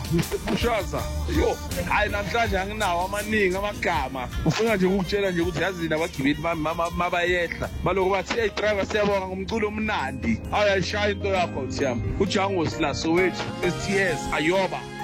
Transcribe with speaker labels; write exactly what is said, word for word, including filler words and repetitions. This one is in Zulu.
Speaker 1: Bushaza yo hayi namhlanje anginawo amaningi amagama ufuna nje ukutshela nje ukuthi yazi nabagibeli mabayehla baloku bathi hey driver siyabonga ngomculo omnandi ayashaya into yakho Thiyami uJango Silaso wethu S T S ayoba